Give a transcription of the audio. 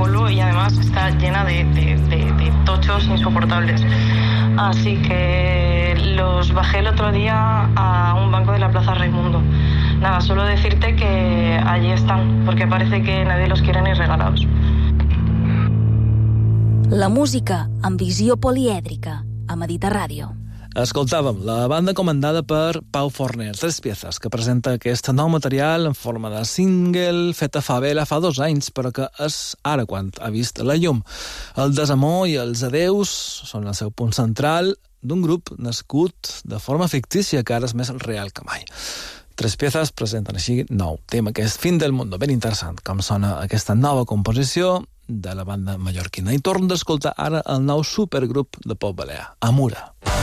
polvo y además está llena de tochos insoportables. Así que los bajé el otro día a un banco de la Plaza Raimundo. Nada, solo decirte que allí están, porque parece que nadie los quiere ni regalados. La música amb visió polièdrica a Mediterràdio. Escoltàvem la banda comandada per Pau Forner, Tres Piezas, que presenta aquest nou material en forma de single feta fa 2 anys, però que és ara quan ha vist la llum. El desamor i els adeus són el seu punt central d'un grup nascut de forma fictícia que ara és més real que mai. Tres Piezas presenten així nou tema, que és Fin del Mundo. Ben interessant com sona aquesta nova composició de la banda mallorquina. I torno d'escoltar ara el nou supergrup de pop balear, Amura.